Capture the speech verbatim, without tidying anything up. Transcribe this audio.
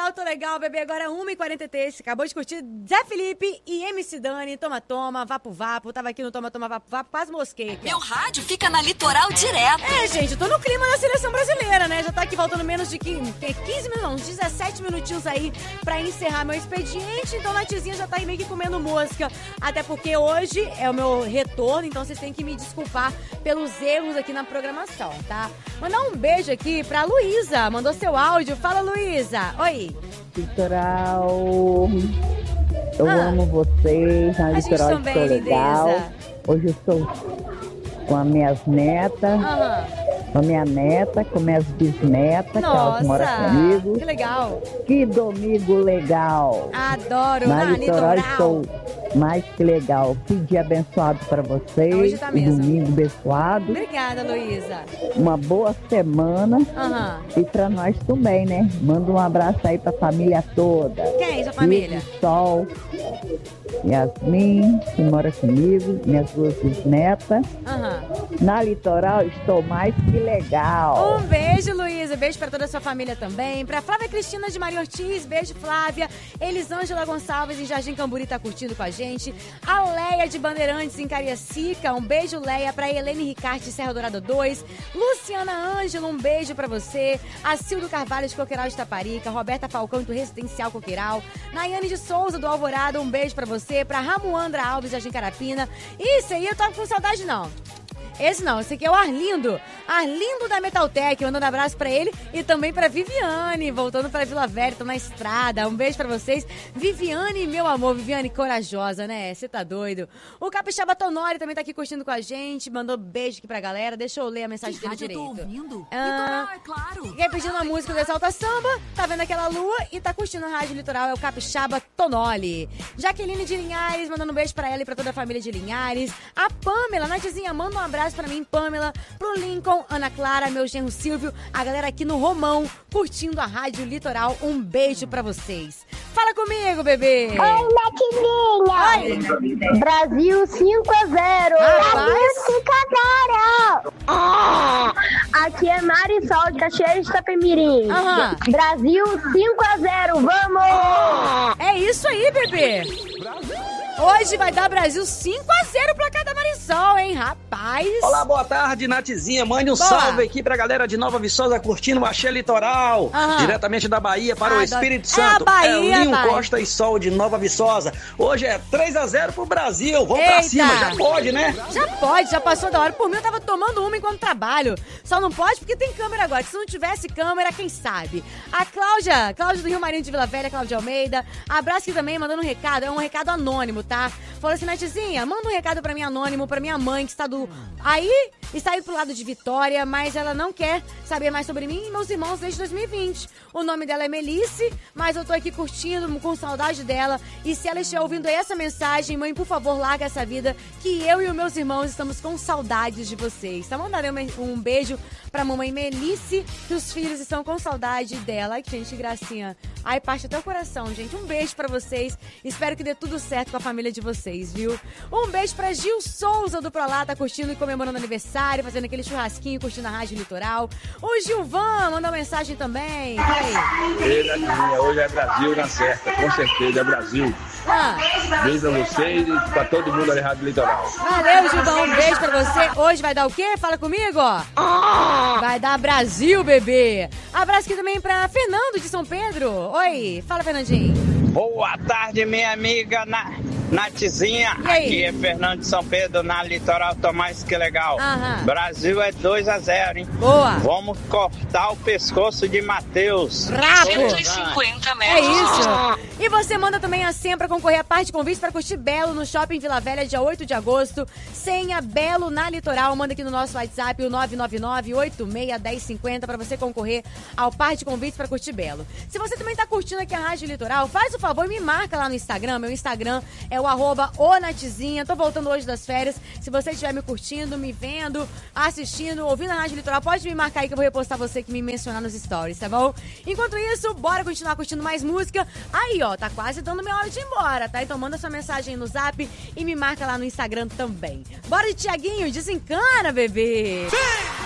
Litoral, tô legal, bebê. Agora uma e quarenta e três. Acabou de curtir Zé Felipe e M C Dani. Toma, toma, vapo, vapo. Tava aqui no Toma, toma, vapo, vapo. Quase mosquei aqui, ó. Meu rádio fica na Litoral direto. É, gente, eu tô no clima da seleção brasileira, né? Já tá aqui faltando menos de quinze minutos, não, uns dezessete minutinhos aí pra encerrar meu expediente. Então, a Natizinha já tá aí meio que comendo mosca. Até porque hoje é o meu retorno, então vocês têm que me desculpar pelos erros aqui na programação, tá? Mandar um beijo aqui pra Luísa. Mandou seu áudio. Fala, Luísa. Oi. Litoral, eu Ah. amo vocês, na A gente Litoral também, estou legal. lindeza. Hoje eu estou com as minhas netas, Aham. com a minha neta, com minhas bisnetas, que elas moram Nossa, comigo. que legal. Que domingo legal! Adoro, Na na Litoral Litoral. estou mais que legal. Que dia abençoado para vocês. Hoje tá mesmo. Um domingo abençoado. Obrigada, Luísa. Uma boa semana. Aham. E para nós também, né? Manda um abraço aí para a família toda. Quem, sua família? Filho, Sol, Yasmin, que mora comigo, minhas duas bisnetas. Aham. Na Litoral estou mais que legal. Um beijo, Luísa. Beijo pra toda a sua família também. Pra Flávia Cristina de Maria Ortiz. Beijo, Flávia. Elisângela Gonçalves em Jardim Camburi tá curtindo com a gente. A Leia de Bandeirantes em Cariacica. Um beijo, Leia. Pra Helene Ricarte, Serra Dourada dois. Luciana Ângelo, um beijo pra você. A Cildo Carvalho de Coqueiral de Taparica. Roberta Falcão do Residencial Coqueiral. Nayane de Souza do Alvorada, um beijo pra você. Pra Ramuandra Alves, Jardim Carapina. Isso aí eu tava com saudade, não. Esse não, esse aqui é o Arlindo. Arlindo da Metaltec, mandando um abraço pra ele e também pra Viviane, voltando pra Vila Velha, tô na estrada. Um beijo pra vocês. Viviane, meu amor, Viviane corajosa, né? Você tá doido. O Capixaba Tonori também tá aqui curtindo com a gente, mandou beijo aqui pra galera. Deixa eu ler a mensagem Que dele rádio eu direito. tô ouvindo? Ah, Litoral, é claro. Quer pedindo uma música do Exalta Samba, tá vendo aquela lua e tá curtindo a Rádio Litoral, é o Capixaba Tonoli. Jaqueline de Linhares, mandando um beijo pra ela e pra toda a família de Linhares. A Pamela, Natizinha, manda um abraço pra mim, Pamela, pro Lincoln, Ana Clara, meu genro Silvio, a galera aqui no Romão, curtindo a Rádio Litoral. Um beijo pra vocês. Fala comigo, bebê. Oi, Natilinha. Oi. Brasil cinco a zero. Rapaz. Brasil cinco a zero. Ah, aqui é Marisol de Caxias de Itapemirim. Aham. Brasil cinco a zero. Vamos! É isso aí, bebê. Hoje vai dar Brasil cinco a zero pra cada Marisol, hein, rapaz? Olá, boa tarde, Natizinha. Mande um Boa. salve aqui pra galera de Nova Viçosa curtindo o Axé Litoral. Aham. Diretamente da Bahia para Ah, o Espírito é a Santo. Bahia, é Linho vai. Costa e Sol de Nova Viçosa. Hoje é três a zero pro Brasil. Vamos Eita. pra cima, já pode, né? Já pode, já passou da hora. Por mim, eu tava tomando uma enquanto trabalho. Só não pode porque tem câmera agora. Se não tivesse câmera, quem sabe? A Cláudia, Cláudia do Rio Marinho de Vila Velha, Cláudia Almeida. Abraço aqui também, mandando um recado. É um recado anônimo, tá? Falou assim, Natizinha, manda um recado pra mim anônimo, pra minha mãe, que está do... aí, está aí pro lado de Vitória, mas ela não quer saber mais sobre mim e meus irmãos desde dois mil e vinte. O nome dela é Melice, mas eu tô aqui curtindo, com saudade dela. E se ela estiver ouvindo essa mensagem, mãe, por favor, larga essa vida, que eu e os meus irmãos estamos com saudades de vocês. Tá? Mandarei um beijo pra mamãe Melice, que os filhos estão com saudade dela. Ai, gente, que gracinha. Ai, parte até o coração, gente. Um beijo pra vocês. Espero que dê tudo certo com a família de vocês, viu? Um beijo pra Gil Souza do Prolá, tá curtindo e comemorando aniversário, fazendo aquele churrasquinho, curtindo a Rádio Litoral. O Gilvan mandou mensagem também. E aí? Ei, Natizinha, hoje é Brasil na certa, com certeza é Brasil. Ah, Beijo pra vocês e pra todo mundo ali, Rádio Litoral. valeu, Gilvan. Um beijo pra você. Hoje vai dar o quê? Fala comigo, ó. Vai dar Brasil, bebê. Abraço aqui também pra Fernando de São Pedro. Oi, fala, Fernandinho. Boa tarde, minha amiga Na- Natizinha. E aí? Aqui é Fernando de São Pedro, na Litoral, tô mais que legal. Aham. Brasil é dois a zero, hein? Boa. Vamos cortar o pescoço de Matheus. Rapo. cento e cinquenta É metros. isso. E você manda também a senha pra concorrer a parte de convite pra curtir Belo no Shopping Vila Velha, dia oito de agosto. Senha Belo na Litoral. Manda aqui no nosso WhatsApp o nove nove nove, oito seis, um zero cinco zero pra você concorrer ao par de convites pra curtir Belo. Se você também tá curtindo aqui a Rádio Litoral, faz o favor e me marca lá no Instagram. Meu Instagram é o arroba onatizinha. Tô voltando hoje das férias. Se você estiver me curtindo, me vendo, assistindo, ouvindo a Rádio Litoral, pode me marcar aí que eu vou repostar você que me mencionar nos stories, tá bom? Enquanto isso, bora continuar curtindo mais música. Aí, ó, tá quase dando minha hora de ir embora, tá? Então manda sua mensagem aí no Zap e me marca lá no Instagram também. Bora de Tiaguinho, desencana, bebê! Sim!